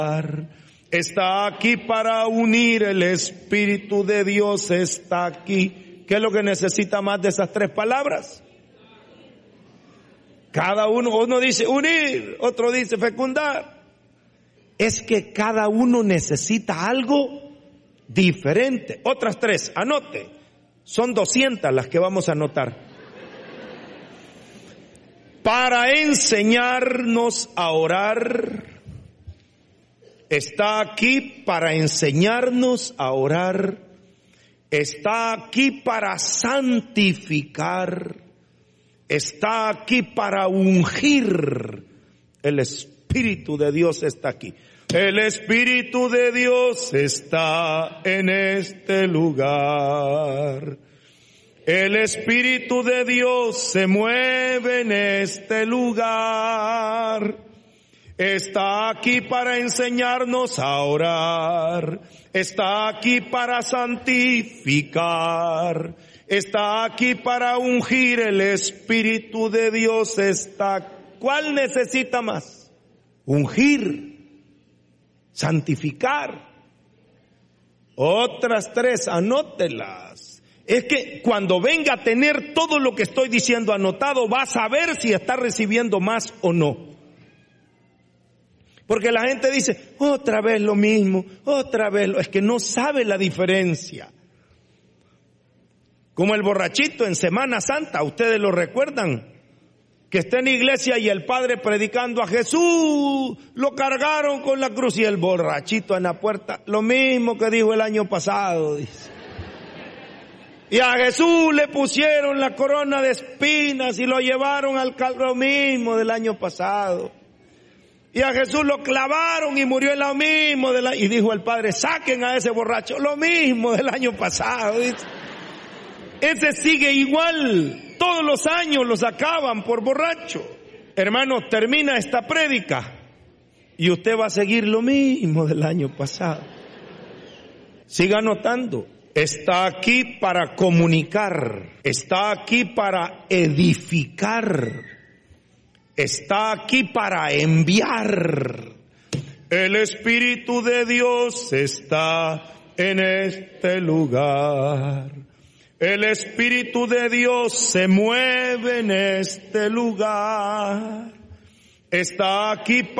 Está aquí para unir, el Espíritu de Dios está aquí. ¿Qué es lo que necesita más de esas tres palabras? Cada uno dice unir, otro dice fecundar. Es que cada uno necesita algo diferente. Otras tres, anote. Son 200 las que vamos a anotar. Para enseñarnos a orar. Está aquí para enseñarnos a orar. Está aquí para santificar. Está aquí para ungir. El Espíritu de Dios está aquí. El Espíritu de Dios está en este lugar. El Espíritu de Dios se mueve en este lugar. Está aquí para enseñarnos a orar. Está aquí para santificar. Está aquí para ungir. El Espíritu de Dios está. ¿Cuál necesita más? Ungir, santificar. Otras tres, anótelas. Es que cuando venga a tener todo lo que estoy diciendo anotado, vas a ver si está recibiendo más o no. Porque la gente dice, otra vez lo mismo, es que no sabe la diferencia. Como el borrachito en Semana Santa, ustedes lo recuerdan, que está en iglesia y el padre predicando a Jesús, lo cargaron con la cruz y el borrachito en la puerta, lo mismo que dijo el año pasado, dice. Y a Jesús le pusieron la corona de espinas y lo llevaron al lo mismo del año pasado. Y a Jesús lo clavaron y murió en lo mismo y dijo el padre, saquen a ese borracho, lo mismo del año pasado, dice. Ese sigue igual, todos los años lo sacaban por borracho. Hermanos, termina esta prédica y usted va a seguir lo mismo del año pasado. Siga anotando. Está aquí para comunicar, está aquí para edificar, está aquí para enviar. El Espíritu de Dios está en este lugar. El Espíritu de Dios se mueve en este lugar. Está aquí para